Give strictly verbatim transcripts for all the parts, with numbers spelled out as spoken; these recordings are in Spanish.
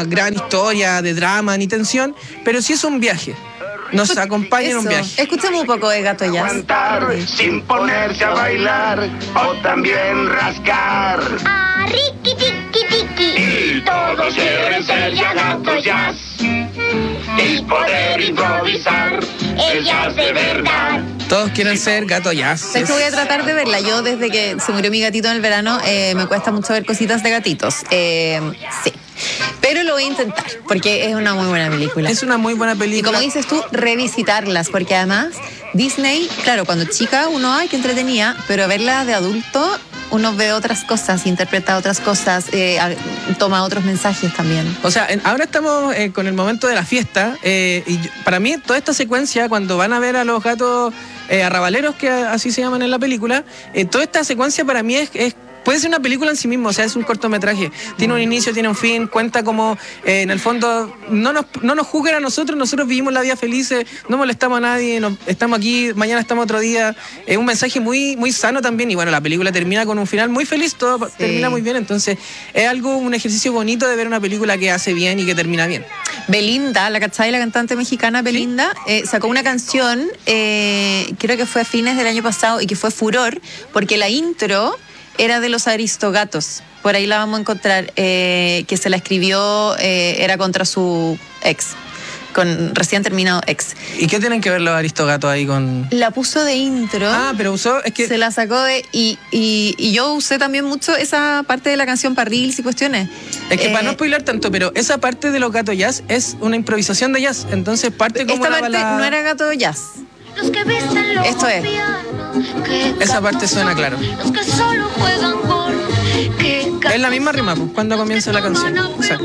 una gran historia de drama ni tensión, pero sí es un viaje. Nos acompaña en un viaje. Escuchemos un poco de Gato Jazz. Aguantar sin ponerse a bailar o también rascar. Ah, riqui, tiqui, tiqui. Y todos quieren ser ya Gato Jazz y poder improvisar el jazz de verdad. Todos quieren ser Gato Jazz. Es que voy a tratar de verla. Yo desde que se murió mi gatito en el verano eh, me cuesta mucho ver cositas de gatitos. Eh, sí. Pero lo voy a intentar, porque es una muy buena película. Es una muy buena película. Y como dices tú, revisitarlas, porque además Disney, claro, cuando chica uno, ay, que entretenía, pero verla de adulto uno ve otras cosas, interpreta otras cosas, eh, toma otros mensajes también. O sea, en, ahora estamos eh, con el momento de la fiesta, eh, y yo, para mí toda esta secuencia, cuando van a ver a los gatos eh, arrabaleros, que así se llaman en la película, eh, toda esta secuencia para mí es... es puede ser una película en sí mismo, o sea, es un cortometraje. Tiene un inicio, tiene un fin, cuenta como, eh, en el fondo, no nos, no nos juzguen a nosotros, nosotros vivimos la vida felices, no molestamos a nadie, no, estamos aquí, mañana estamos otro día. Es un mensaje muy, muy sano también, y bueno, la película termina con un final muy feliz, todo sí. termina muy bien, entonces es algo, un ejercicio bonito de ver una película que hace bien y que termina bien. Belinda, la cachai, la cantante mexicana Belinda, ¿sí? eh, sacó una canción, eh, creo que fue a fines del año pasado, y que fue furor, porque la intro era de los Aristogatos, por ahí la vamos a encontrar, eh, que se la escribió, eh, era contra su ex, con recién terminado ex. ¿Y qué tienen que ver los Aristogatos ahí con...? La puso de intro. Ah, pero usó, es que... Se la sacó de... Y, y, y yo usé también mucho esa parte de la canción para reels y cuestiones. Es que eh, para no spoiler tanto, pero esa parte de los Gato Jazz es una improvisación de jazz, entonces parte como esta una parte balada... no era Gato Jazz. Los que besan los Esto es. Esa parte suena claro. Los que solo juegan gol. Es la misma rima, pues, cuando comienza la canción. Exacto.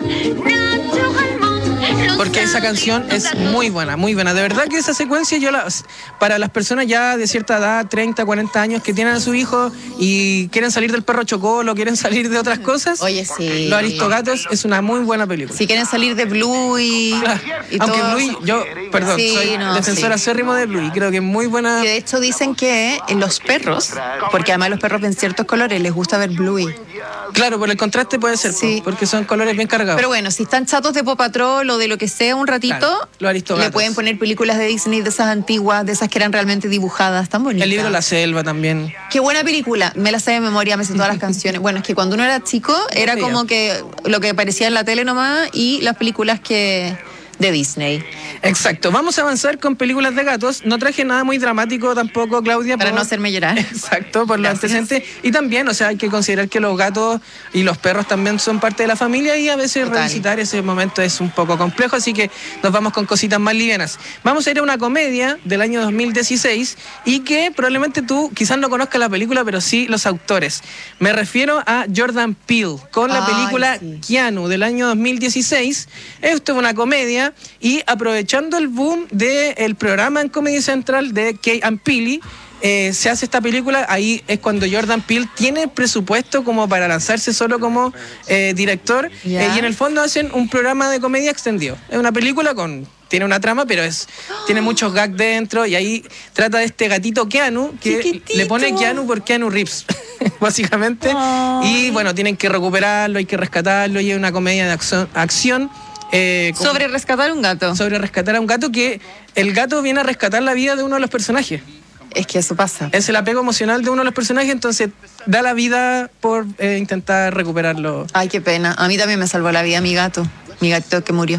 Porque esa canción es muy buena, muy buena. De verdad que esa secuencia, yo la, para las personas ya de cierta edad, treinta, cuarenta años, que tienen a su hijo y quieren salir del perro chocolo, quieren salir de otras cosas. Oye, sí. Los Aristogatos es una muy buena película. Si quieren salir de Blue y, claro. y Aunque todo. Bluey, yo, perdón, sí, soy no, defensor sí. acérrimo de Bluey. Creo que es muy buena. Y de hecho dicen que los perros, porque además los perros ven ciertos colores, les gusta ver Bluey. Claro, por el contraste puede ser, sí. porque son colores bien cargados. Pero bueno, si están chatos de Paw Patrol o de lo que sea un ratito, claro, los Aristogatos. Le pueden poner películas de Disney, de esas antiguas, de esas que eran realmente dibujadas, tan bonitas. El libro La Selva también. Qué buena película, me la sé de memoria, me sé todas las canciones. Bueno, es que cuando uno era chico, era como que lo que aparecía en la tele nomás y las películas que... de Disney. Exacto, vamos a avanzar con películas de gatos. No traje nada muy dramático tampoco, Claudia. Para por... no hacerme llorar. Exacto, por los antecedentes. Y también, o sea, hay que considerar que los gatos y los perros también son parte de la familia y a veces Total. revisitar ese momento es un poco complejo, así que nos vamos con cositas más livianas. Vamos a ir a una comedia del año dos mil dieciséis y que probablemente tú quizás no conozcas la película, pero sí los autores. Me refiero a Jordan Peele, con la Ay, película sí. Keanu del año dos mil dieciséis. Esto es una comedia. Y aprovechando el boom del programa en Comedy Central de Key and Peele, eh, se hace esta película. Ahí es cuando Jordan Peele tiene presupuesto como para lanzarse solo como eh, director, yeah. eh, y en el fondo hacen un programa de comedia extendido. Es una película con... tiene una trama, pero es tiene muchos gags dentro, y ahí trata de este gatito Keanu, que Chiquitito. le pone Keanu por Keanu Reeves, básicamente. Ay. Y bueno, tienen que recuperarlo, hay que rescatarlo, y es una comedia de acción, acción Eh, sobre rescatar un gato. Sobre rescatar a un gato, que el gato viene a rescatar la vida de uno de los personajes. Es que eso pasa. Es el apego emocional de uno de los personajes, entonces da la vida por eh, intentar recuperarlo. Ay, qué pena. A mí también me salvó la vida mi gato. Mi gato que murió.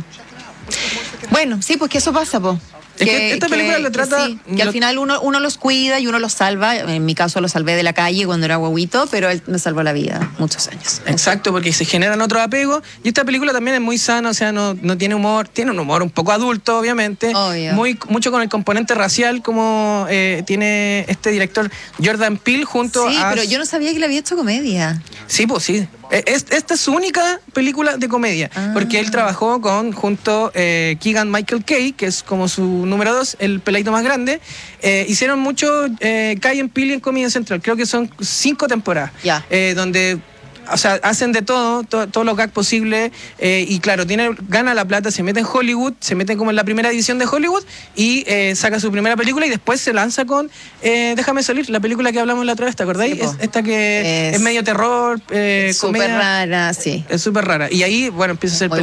Bueno, sí, pues que eso pasa, po. Es que esta película lo trata... Que, sí, que lo, al final uno, uno los cuida y uno los salva. En mi caso lo salvé de la calle cuando era guaguito, pero él me salvó la vida muchos años. Exacto, porque se generan otros apegos. Y esta película también es muy sana, o sea, no, no tiene humor. Tiene un humor un poco adulto, obviamente. Obvio. Muy, mucho con el componente racial, como eh, tiene este director Jordan Peele junto sí, a... pero yo no sabía que le había hecho comedia. Sí, pues sí. Es, esta es su única película de comedia, ah. porque él trabajó con junto eh, Keegan Michael Key, que es como su número dos, el peladito más grande. Eh, hicieron mucho eh, Key and Peele en Comedy Central, creo que son cinco temporadas, yeah. eh, donde... O sea, hacen de todo, todo todos los gags posibles, eh, y claro, tiene, gana la plata, se mete en Hollywood, se mete como en la primera edición de Hollywood y eh, saca su primera película y después se lanza con eh, Déjame Salir, la película que hablamos la otra vez, ¿te acordáis? Sí, es, esta que es, es medio terror, eh, súper rara, sí. Es súper rara. Y ahí, bueno, empieza a ser